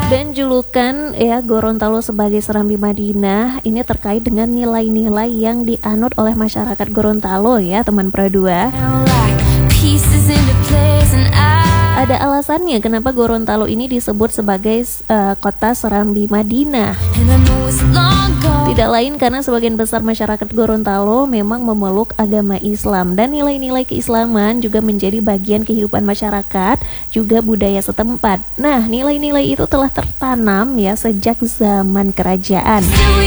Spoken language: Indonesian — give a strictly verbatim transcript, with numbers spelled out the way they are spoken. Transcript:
Dan julukan ya Gorontalo sebagai Serambi Madinah ini terkait dengan nilai-nilai yang dianut oleh masyarakat Gorontalo ya teman Pro dua. Ada alasannya kenapa Gorontalo ini disebut sebagai uh, kota Serambi Madinah. Tidak lain karena sebagian besar masyarakat Gorontalo memang memeluk agama Islam dan nilai-nilai keislaman juga menjadi bagian kehidupan masyarakat juga budaya setempat. Nah, nilai-nilai itu telah tertanam ya sejak zaman kerajaan.